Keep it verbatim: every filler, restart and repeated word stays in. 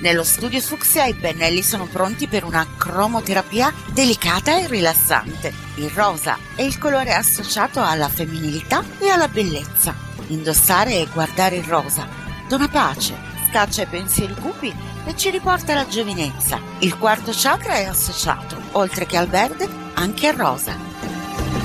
Nello studio Fucsia i pennelli sono pronti per una cromoterapia delicata e rilassante. Il rosa è il colore associato alla femminilità e alla bellezza. Indossare e guardare il rosa dona pace, scaccia i pensieri cupi e ci riporta alla giovinezza. Il quarto chakra è associato, oltre che al verde, anche al rosa.